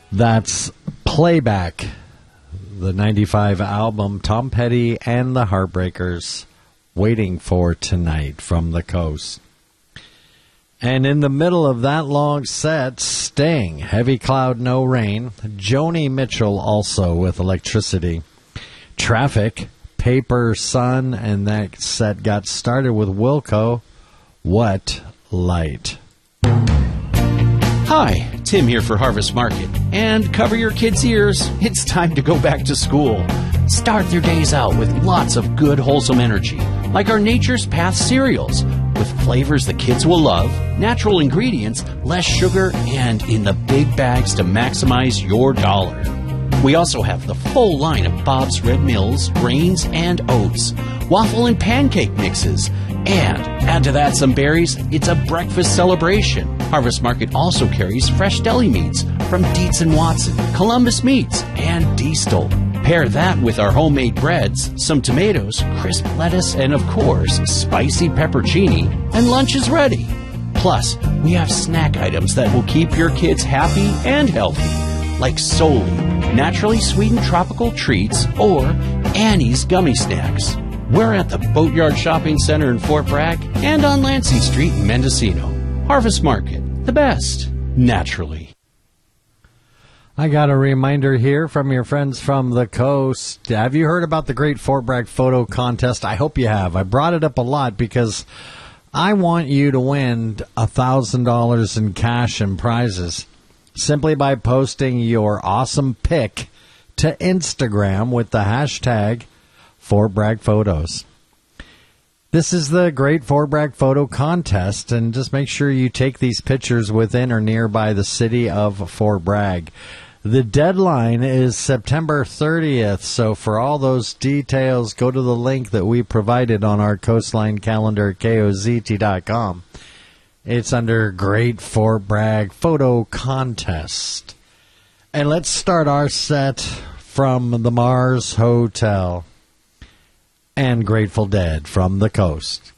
That's Playback, the 95 album, Tom Petty and the Heartbreakers, Waiting for Tonight from the Coast. And in the middle of that long set, Sting, Heavy Cloud, No Rain. Joni Mitchell also with Electricity. Traffic, Paper Sun, and that set got started with Wilco, What Light. Hi, Tim here for Harvest Market. And cover your kids' ears, it's time to go back to school. Start their days out with lots of good, wholesome energy, like our Nature's Path cereals, with flavors the kids will love, natural ingredients, less sugar, and in the big bags to maximize your dollar. We also have the full line of Bob's Red Mills, grains, and oats, waffle and pancake mixes, and add to that some berries, it's a breakfast celebration. Harvest Market also carries fresh deli meats from Dietz & Watson, Columbus Meats, and Diestel. Pair that with our homemade breads, some tomatoes, crisp lettuce, and of course, spicy peppercini, and lunch is ready. Plus, we have snack items that will keep your kids happy and healthy, like Soli, naturally sweetened tropical treats, or Annie's Gummy Snacks. We're at the Boatyard Shopping Center in Fort Bragg and on Lansing Street in Mendocino. Harvest Market, the best, naturally. I got a reminder here from your friends from the coast. Have you heard about the Great Fort Bragg Photo Contest? I hope you have. I brought it up a lot because I want you to win $1,000 in cash and prizes simply by posting your awesome pic to Instagram with the hashtag Fort Bragg Photos. This is the Great Fort Bragg Photo Contest, and just make sure you take these pictures within or nearby the city of Fort Bragg. The deadline is September 30th, so for all those details, go to the link that we provided on our Coastline calendar, KOZT.com. It's under Great Fort Bragg Photo Contest. And let's start our set from the Mars Hotel and Grateful Dead from the Coast.